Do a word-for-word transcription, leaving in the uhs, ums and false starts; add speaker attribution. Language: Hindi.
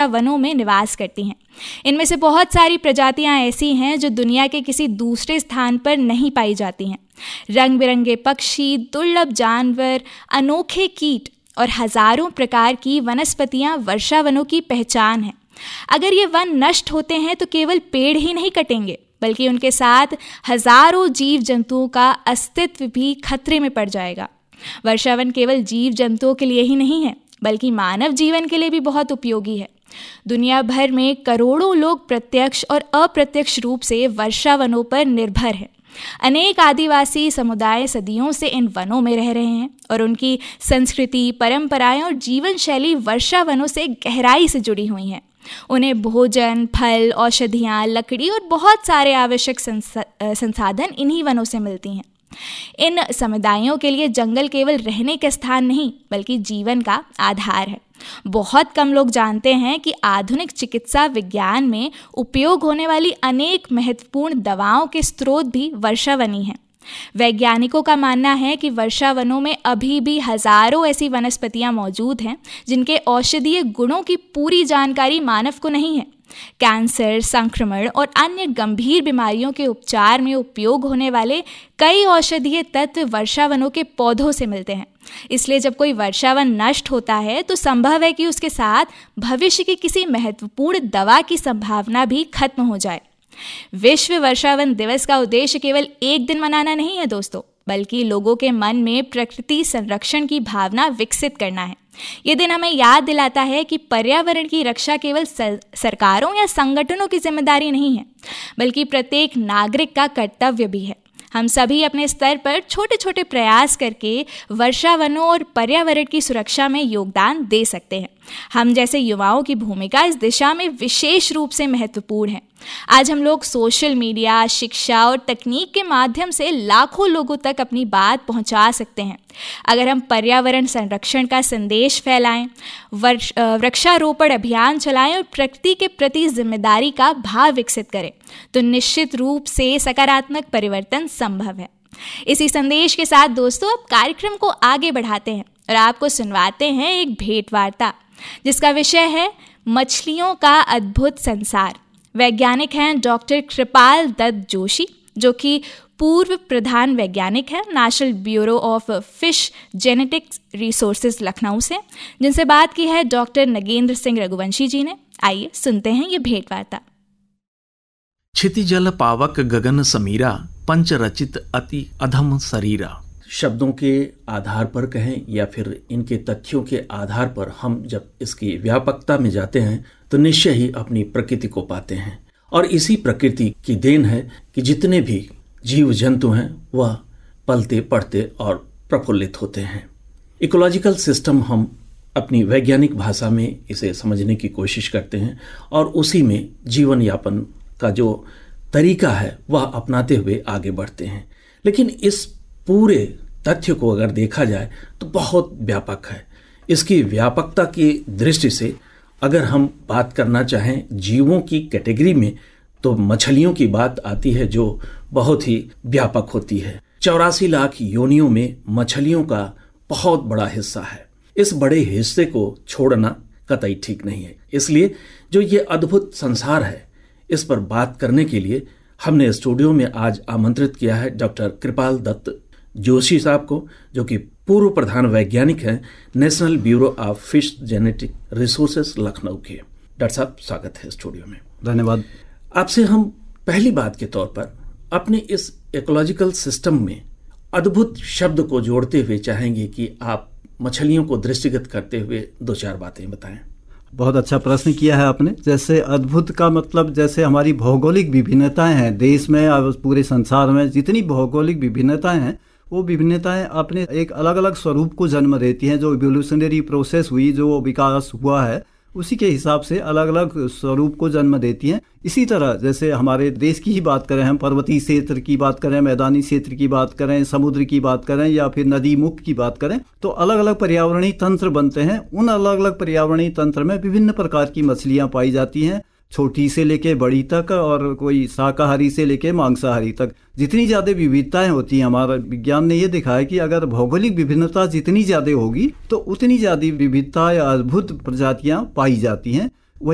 Speaker 1: वर्षा वनों में निवास करती हैं। इनमें से बहुत सारी प्रजातियां ऐसी हैं जो दुनिया के किसी दूसरे स्थान पर नहीं पाई जाती हैं। रंग बिरंगे पक्षी, दुर्लभ जानवर, अनोखे कीट और हजारों प्रकार की वनस्पतियां वर्षा वनों की पहचान है। अगर ये वन नष्ट होते हैं तो केवल पेड़ ही नहीं कटेंगे, बल्कि उनके साथ हजारों जीव जंतुओं का अस्तित्व भी खतरे में पड़ जाएगा। वर्षा वन केवल जीव जंतुओं के लिए ही नहीं है, बल्कि मानव जीवन के लिए भी बहुत उपयोगी है। दुनिया भर में करोड़ों लोग प्रत्यक्ष और अप्रत्यक्ष रूप से वर्षा वनों पर निर्भर हैं। अनेक आदिवासी समुदाय सदियों से इन वनों में रह रहे हैं और उनकी संस्कृति, परंपराएं और जीवन शैली वर्षा वनों से गहराई से जुड़ी हुई हैं। उन्हें भोजन, फल, औषधियाँ, लकड़ी और बहुत सारे आवश्यक संसाधन इन्हीं वनों से मिलती हैं। इन समुदायों के लिए जंगल केवल रहने का स्थान नहीं, बल्कि जीवन का आधार है। बहुत कम लोग जानते हैं कि आधुनिक चिकित्सा विज्ञान में उपयोग होने वाली अनेक महत्वपूर्ण दवाओं के स्रोत भी वर्षा वनी हैं। वैज्ञानिकों का मानना है कि वर्षा वनों में अभी भी हजारों ऐसी वनस्पतियां मौजूद हैं जिनके औषधीय गुणों की पूरी जानकारी मानव को नहीं है। कैंसर, संक्रमण और अन्य गंभीर बीमारियों के उपचार में उपयोग होने वाले कई औषधीय तत्व वर्षा वनों के पौधों से मिलते हैं। इसलिए जब कोई वर्षा वन नष्ट होता है तो संभव है कि उसके साथ भविष्य की किसी महत्वपूर्ण दवा की संभावना भी खत्म हो जाए। विश्व वर्षा वन दिवस का उद्देश्य केवल एक दिन मनाना नहीं है दोस्तों, बल्कि लोगों के मन में प्रकृति संरक्षण की भावना विकसित करना है। ये दिन हमें याद दिलाता है कि पर्यावरण की रक्षा केवल सरकारों या संगठनों की जिम्मेदारी नहीं है, बल्कि प्रत्येक नागरिक का कर्तव्य भी है। हम सभी अपने स्तर पर छोटे छोटे प्रयास करके वर्षा वनों और पर्यावरण की सुरक्षा में योगदान दे सकते हैं। हम जैसे युवाओं की भूमिका इस दिशा में विशेष रूप से महत्वपूर्ण है। आज हम लोग सोशल मीडिया, शिक्षा और तकनीक के माध्यम से लाखों लोगों तक अपनी बात पहुंचा सकते हैं। अगर हम पर्यावरण संरक्षण का संदेश फैलाएं, वृक्षारोपण अभियान चलाएं और प्रकृति के प्रति जिम्मेदारी का भाव विकसित करें, तो निश्चित रूप से सकारात्मक परिवर्तन संभव है। इसी संदेश के साथ दोस्तों अब कार्यक्रम को आगे बढ़ाते हैं और आपको सुनवाते हैं एक भेंट वार्ता जिसका विषय है मछलियों का अद्भुत संसार। वैज्ञानिक हैं डॉक्टर कृपाल दत्त जोशी, जो कि पूर्व प्रधान वैज्ञानिक है national bureau of fish genetics resources Lucknow से, जिनसे बात की है डॉक्टर नगेंद्र सिंह रघुवंशी जी ने। आइए सुनते हैं ये भेंट वार्ता।
Speaker 2: क्षितिजल पावक गगन समीरा, पंच रचित अति अधम शरीरा।
Speaker 3: शब्दों के आधार पर कहें या फिर इनके तथ्यों के आधार पर हम जब इसकी व्यापकता में जाते हैं तो निश्चय ही अपनी प्रकृति को पाते हैं। और इसी प्रकृति की देन है कि जितने भी जीव जंतु हैं वह पलते पढ़ते और प्रफुल्लित होते हैं। इकोलॉजिकल सिस्टम हम अपनी वैज्ञानिक भाषा में इसे समझने की कोशिश करते हैं और उसी में जीवन यापन का जो तरीका है वह अपनाते हुए आगे बढ़ते हैं। लेकिन इस पूरे तथ्य को अगर देखा जाए तो बहुत व्यापक है। इसकी व्यापकता की दृष्टि से अगर हम बात करना चाहें जीवों की कैटेगरी में तो मछलियों की बात आती है जो बहुत ही व्यापक होती है। चौरासी लाख योनियों में मछलियों का बहुत बड़ा हिस्सा है। इस बड़े हिस्से को छोड़ना कतई ठीक नहीं है। इसलिए जो ये अद्भुत संसार है इस पर बात करने के लिए हमने स्टूडियो में आज आमंत्रित किया है डॉक्टर कृपाल दत्त जोशी साहब को, जो कि पूर्व प्रधान वैज्ञानिक हैं national bureau of fish genetic resources Lucknow के। डॉक्टर साहब स्वागत है स्टूडियो में।
Speaker 4: धन्यवाद।
Speaker 3: आपसे हम पहली बात के तौर पर अपने इस इकोलॉजिकल सिस्टम में अद्भुत शब्द को जोड़ते हुए चाहेंगे कि आप मछलियों को दृष्टिगत करते हुए दो चार बातें बताएं।
Speaker 4: बहुत अच्छा प्रश्न किया है आपने। जैसे अद्भुत का मतलब जैसे हमारी भौगोलिक विभिन्नताएं हैं देश में और पूरे संसार में जितनी भौगोलिक विभिन्नताएं हैं वो विभिन्नताएं अपने एक अलग अलग स्वरूप को जन्म देती हैं। जो इवोल्यूशनरी प्रोसेस हुई, जो विकास हुआ है उसी के हिसाब से अलग अलग स्वरूप को जन्म देती हैं। इसी तरह जैसे हमारे देश की ही बात करें, हम पर्वतीय क्षेत्र की बात करें, मैदानी क्षेत्र की बात करें, समुद्र की बात करें या फिर नदी मुख की बात करें, तो अलग अलग पर्यावरणीय तंत्र बनते हैं। उन अलग अलग पर्यावरणीय तंत्र में विभिन्न प्रकार की मछलियां पाई जाती हैं, छोटी से लेके बड़ी तक और कोई शाकाहारी से लेके मांसाहारी तक। जितनी ज़्यादा विविधताएं होती हैं, हमारा विज्ञान ने ये दिखाया कि अगर भौगोलिक विभिन्नता जितनी ज़्यादा होगी तो उतनी ज़्यादा विविधता या अद्भुत प्रजातियां पाई जाती हैं।